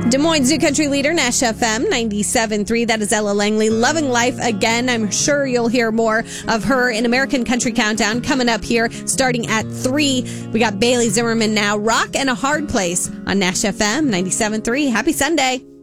Des Moines Zoo Country leader, Nash FM 97.3. That is Ella Langley, Loving Life Again. I'm sure you'll hear more of her in American Country Countdown coming up here starting at 3. We got Bailey Zimmerman now, Rock and a Hard Place on Nash FM 97.3. Happy Sunday.